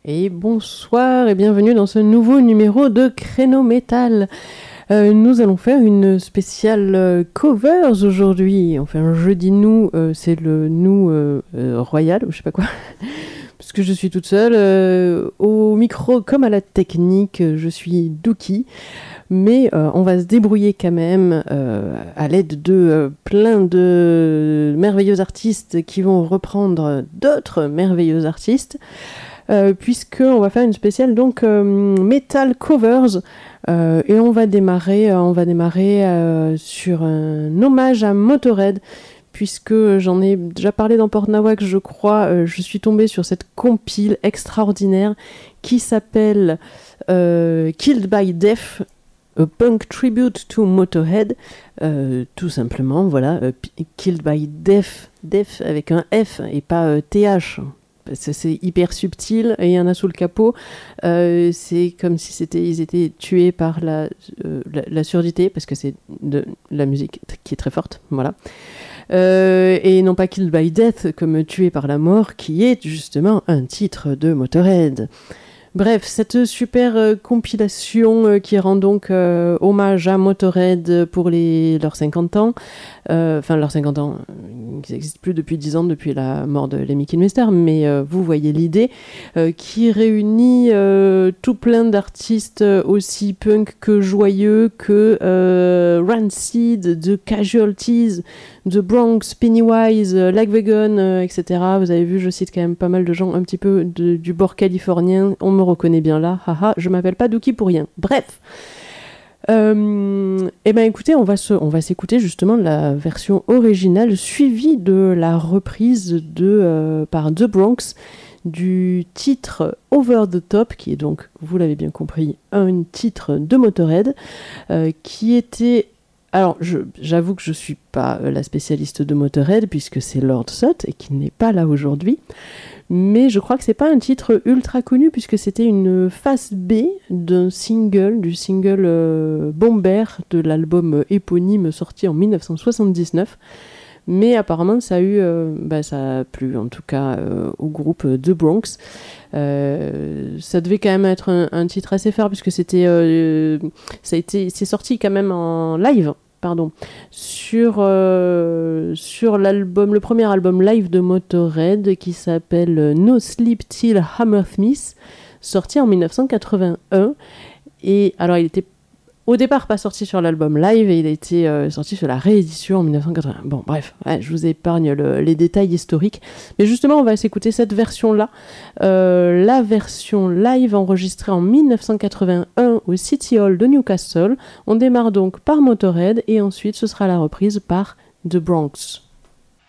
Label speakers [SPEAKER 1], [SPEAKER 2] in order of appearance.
[SPEAKER 1] Et bonsoir et bienvenue dans ce nouveau numéro de Créneau Métal. Nous allons faire une spéciale covers aujourd'hui. Enfin, je dis nous, c'est le nous royal ou je sais pas quoi. Parce que je suis toute seule. Au micro comme à la technique, je suis Dookie. Mais on va se débrouiller quand même à l'aide de plein de merveilleux artistes qui vont reprendre d'autres merveilleux artistes. Puisqu'on va faire une spéciale donc Metal Covers et on va démarrer sur un hommage à Motörhead, puisque j'en ai déjà parlé dans Port Nawak, je crois. Je suis tombée sur cette compile extraordinaire qui s'appelle Killed by Death, a punk tribute to Motörhead, tout simplement, voilà, Killed by Death, Death avec un F et pas TH. C'est hyper subtil et il y en a sous le capot. C'est comme si ils étaient tués par la surdité, parce que c'est de la musique qui est très forte, voilà. Et non pas Killed by Death comme tué par la mort, qui est justement un titre de Motörhead. Bref, cette super compilation qui rend donc hommage à Motörhead pour leurs 50 ans. Enfin, leurs 50 ans, qui n'existent plus depuis 10 ans, depuis la mort de Lemmy Kilmister, mais vous voyez l'idée, qui réunit tout plein d'artistes aussi punk que joyeux, que Rancid, The Casualties, The Bronx, Pennywise, Lagwagon, etc. Vous avez vu, je cite quand même pas mal de gens un petit peu du bord californien. On me reconnaît bien là, haha, je m'appelle pas Dookie pour rien. Bref. Eh ben écoutez, on va s'écouter justement la version originale suivie de la reprise par The Bronx du titre Over the Top, qui est donc, vous l'avez bien compris, un titre de Motörhead, qui était... Alors, j'avoue que je suis pas la spécialiste de Motörhead, puisque c'est Lord Sut, et qui n'est pas là aujourd'hui. Mais je crois que c'est pas un titre ultra connu, puisque c'était une face B du single Bomber de l'album éponyme sorti en 1979. Mais apparemment ça a plu en tout cas au groupe The Bronx. Ça devait quand même être un titre assez phare, puisque c'est sorti quand même en live. Sur le premier album live de Motörhead, qui s'appelle No Sleep Till Hammersmith, sorti en 1981. Et alors, il était au départ pas sorti sur l'album live, et il a été sorti sur la réédition en 1980. Bon, bref, je vous épargne les détails historiques. Mais justement, on va s'écouter cette version-là, la version live enregistrée en 1981 au City Hall de Newcastle. On démarre donc par Motörhead, et ensuite ce sera la reprise par The Bronx.